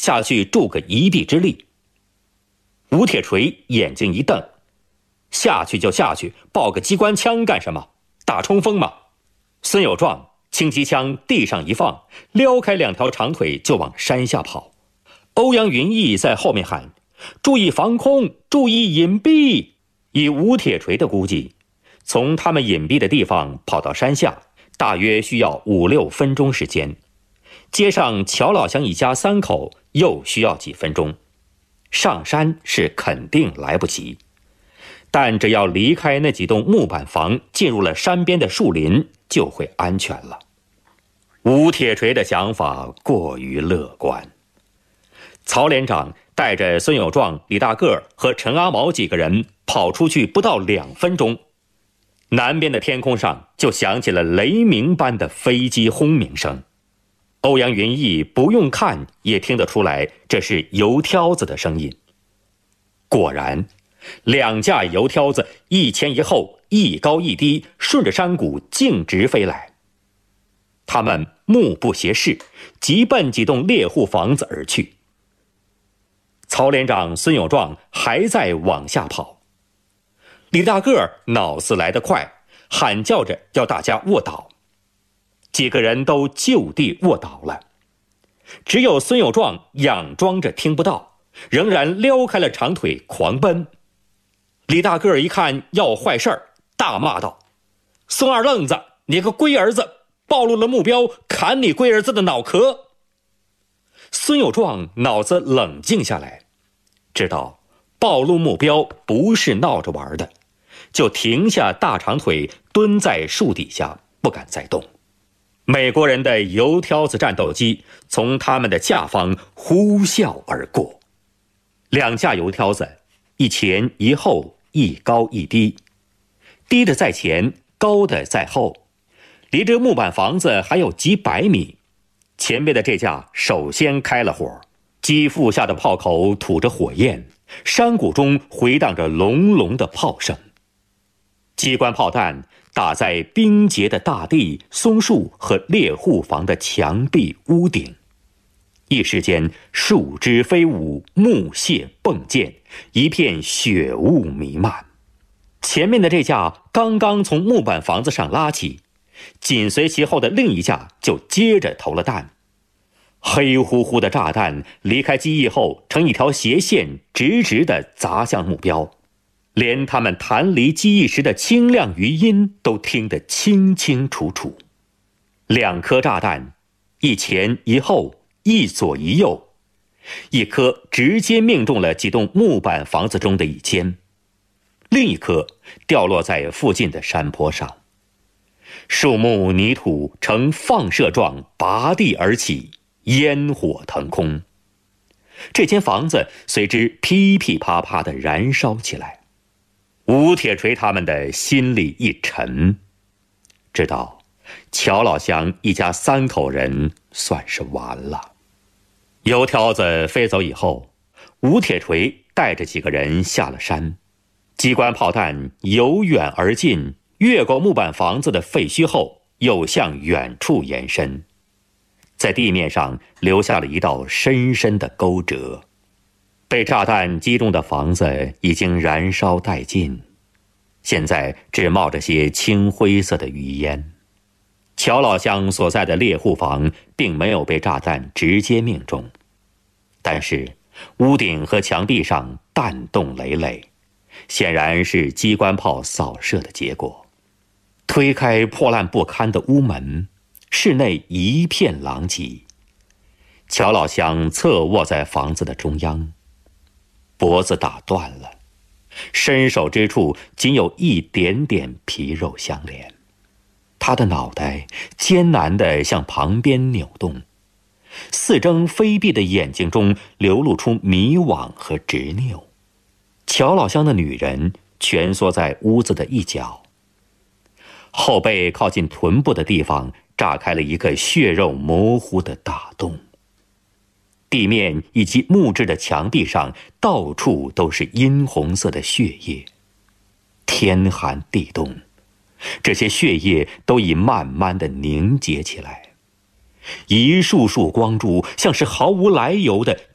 下去助个一臂之力。吴铁锤眼睛一瞪，下去就下去，抱个机关枪干什么？打冲锋吗？孙有壮轻机枪地上一放，撩开2条长腿就往山下跑。欧阳云逸在后面喊：注意防空，注意隐蔽。以吴铁锤的估计，从他们隐蔽的地方跑到山下，大约需要5、6分钟时间。接上乔老乡一家3口又需要几分钟。上山是肯定来不及，但只要离开那几栋木板房，进入了山边的树林，就会安全了。吴铁锤的想法过于乐观。曹连长带着孙有壮、李大个和陈阿毛几个人跑出去不到2分钟，南边的天空上就响起了雷鸣般的飞机轰鸣声。欧阳云逸不用看也听得出来，这是油挑子的声音。果然，2架油挑子一前一后，一高一低，顺着山谷径直飞来。他们目不斜视，急奔几栋猎户房子而去。曹连长孙有壮还在往下跑，李大个脑子来得快，喊叫着要大家卧倒。几个人都就地卧倒了，只有孙有壮佯装着听不到，仍然撩开了长腿狂奔。李大个一看要坏事儿，大骂道：孙二愣子，你个龟儿子，暴露了目标，砍你龟儿子的脑壳。孙有壮脑子冷静下来，知道暴露目标不是闹着玩的，就停下大长腿，蹲在树底下不敢再动。美国人的油挑子战斗机从他们的下方呼啸而过，2架油挑子一前一后，一高一低，低的在前，高的在后，离这木板房子还有几百米。前面的这架首先开了火，机腹下的炮口吐着火焰，山谷中回荡着隆隆的炮声。机关炮弹打在冰结的大地、松树和猎户房的墙壁、屋顶，一时间树枝飞舞，木屑迸溅，一片血雾弥漫。前面的这架刚刚从木板房子上拉起，紧随其后的另一架就接着投了弹。黑乎乎的炸弹离开机翼后，成一条斜线，直直地砸向目标。连他们弹离机翼时的清亮余音都听得清清楚楚。2颗炸弹，一前一后，一左一右，一颗直接命中了几栋木板房子中的一间，另一颗掉落在附近的山坡上。树木泥土呈放射状拔地而起，烟火腾空。这间房子随之噼噼啪啪地燃烧起来。吴铁锤他们的心里一沉，知道乔老乡一家3口人算是完了。油挑子飞走以后，吴铁锤带着几个人下了山，机关炮弹由远而近，越过木板房子的废墟后，又向远处延伸，在地面上留下了一道深深的沟折。被炸弹击中的房子已经燃烧殆尽，现在只冒着些青灰色的余烟。乔老乡所在的猎户房并没有被炸弹直接命中，但是屋顶和墙壁上弹洞累累，显然是机关炮扫射的结果。推开破烂不堪的屋门，室内一片狼藉。乔老乡侧卧在房子的中央，脖子打断了，伸手之处仅有一点点皮肉相连。他的脑袋艰难地向旁边扭动，四睁飞闭的眼睛中流露出迷惘和执拗。乔老乡的女人蜷缩在屋子的一角，后背靠近臀部的地方炸开了一个血肉模糊的大洞。地面以及木质的墙壁上到处都是殷红色的血液。天寒地冻，这些血液都已慢慢地凝结起来，一束束光珠像是毫无来由的